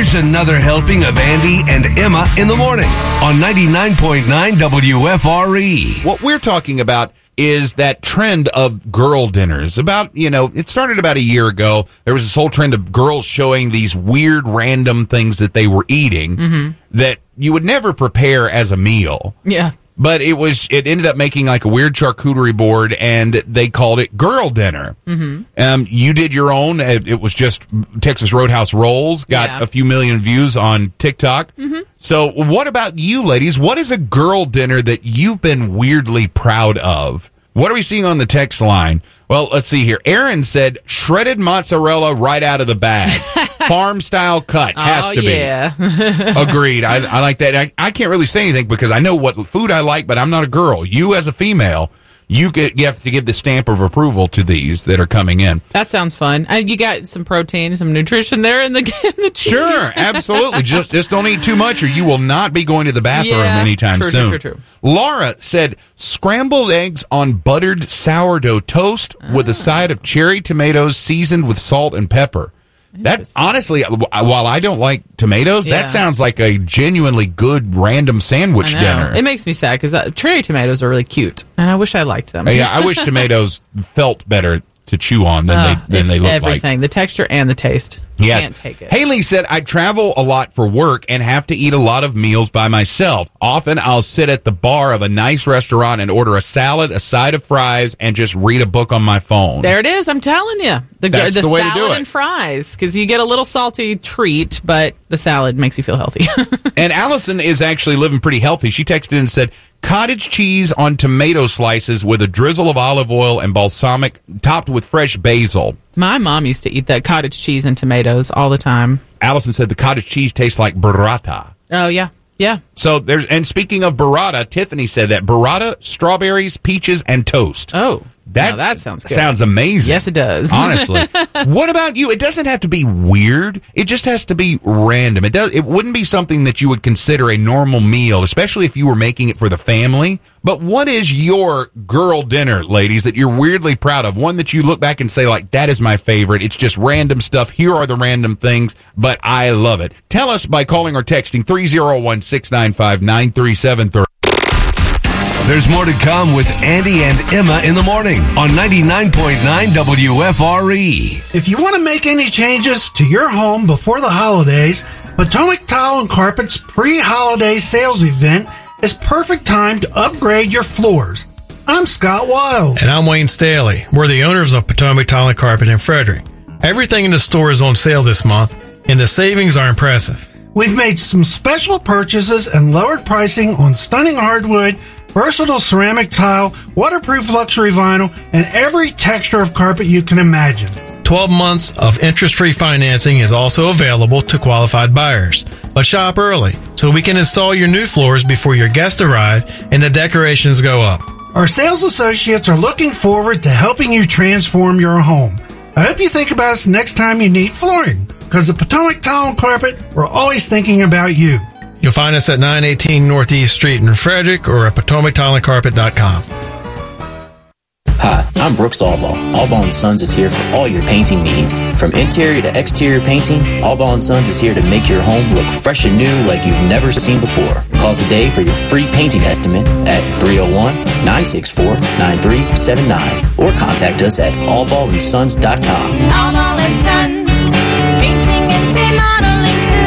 Here's another helping of Andy and Emma in the morning on 99.9 WFRE. What we're talking about is that trend of girl dinners. It started about a year ago. There was this whole trend of girls showing these weird, random things that they were eating that you would never prepare as a meal. Yeah. But it ended up making like a weird charcuterie board, and they called it Girl Dinner. Mm-hmm. You did your own. It was just Texas Roadhouse rolls. Got a few million views on TikTok. Mm-hmm. So what about you, ladies? What is a girl dinner that you've been weirdly proud of? What are we seeing on the text line? Well, let's see here. Aaron said shredded mozzarella right out of the bag. Farm-style cut. Has to be. Yeah. Agreed. I like that. I can't really say anything because I know what food I like, but I'm not a girl. You, as a female, you have to give the stamp of approval to these that are coming in. That sounds fun. You got some protein, some nutrition there in the cheese. Sure, absolutely. Just don't eat too much or you will not be going to the bathroom anytime soon. True. Laura said scrambled eggs on buttered sourdough toast with a side of cherry tomatoes seasoned with salt and pepper. That, honestly, while I don't like tomatoes, that sounds like a genuinely good random sandwich dinner. It makes me sad because cherry tomatoes are really cute, and I wish I liked them. Yeah, I wish tomatoes felt better to chew on than they look like. Everything, the texture and the taste. Yes. Can't take it. Haley said, I travel a lot for work and have to eat a lot of meals by myself. Often I'll sit at the bar of a nice restaurant and order a salad, a side of fries, and just read a book on my phone. There it is. I'm telling you. That's the way to do salad it. and fries, because you get a little salty treat, but the salad makes you feel healthy. And Allison is actually living pretty healthy. She texted and said, cottage cheese on tomato slices with a drizzle of olive oil and balsamic topped with fresh basil. My mom used to eat that cottage cheese and tomatoes all the time. Allison said the cottage cheese tastes like burrata. Oh, yeah. Yeah. So and speaking of burrata, Tiffany said that burrata, strawberries, peaches, and toast. Oh. That sounds good. Sounds amazing. Yes, it does. Honestly. What about you? It doesn't have to be weird. It just has to be random. It wouldn't be something that you would consider a normal meal, especially if you were making it for the family. But what is your girl dinner, ladies, that you're weirdly proud of? One that you look back and say, like, that is my favorite. It's just random stuff. Here are the random things, but I love it. Tell us by calling or texting 301-695-9373. There's more to come with Andy and Emma in the morning on 99.9 WFRE. If you want to make any changes to your home before the holidays, Potomac Tile and Carpet's pre-holiday sales event is perfect time to upgrade your floors. I'm Scott Wiles. And I'm Wayne Staley. We're the owners of Potomac Tile and Carpet in Frederick. Everything in the store is on sale this month, and the savings are impressive. We've made some special purchases and lowered pricing on stunning hardwood, versatile ceramic tile, waterproof luxury vinyl, and every texture of carpet you can imagine. 12 months of interest-free financing is also available to qualified buyers. But shop early so we can install your new floors before your guests arrive and the decorations go up. Our sales associates are looking forward to helping you transform your home. I hope you think about us next time you need flooring, because at Potomac Tile and Carpet, we're always thinking about you. You'll find us at 918 Northeast Street in Frederick or at PotomacTileandCarpet.com. Hi, I'm Brooks Allball. Allball & Sons is here for all your painting needs. From interior to exterior painting, Allball & Sons is here to make your home look fresh and new like you've never seen before. Call today for your free painting estimate at 301-964-9379 or contact us at allballandsons.com. Allball & Sons, painting and remodeling too.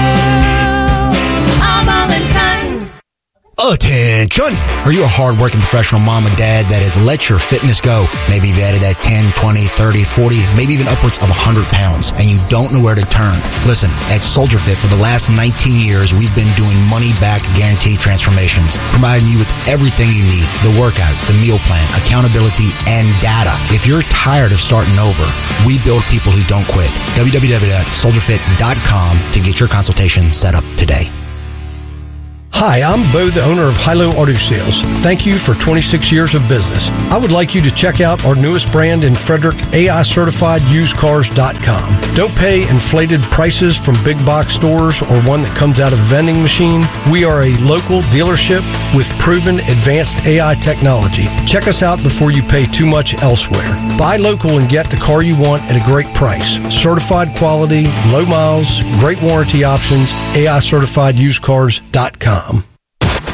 Allball & Sons. Attention! Are you a hard-working professional mom or dad that has let your fitness go? Maybe you've added that 10, 20, 30, 40, maybe even upwards of 100 pounds, and you don't know where to turn. Listen, at Soldier Fit, for the last 19 years, we've been doing money-back guaranteed transformations, providing you with everything you need, the workout, the meal plan, accountability, and data. If you're tired of starting over, we build people who don't quit. www.soldierfit.com to get your consultation set up today. Hi, I'm Bo, the owner of Hilo Auto Sales. Thank you for 26 years of business. I would like you to check out our newest brand in Frederick, AICertifiedUsedCars.com. Don't pay inflated prices from big box stores or one that comes out of a vending machine. We are a local dealership with proven advanced AI technology. Check us out before you pay too much elsewhere. Buy local and get the car you want at a great price. Certified quality, low miles, great warranty options, AICertifiedUsedCars.com.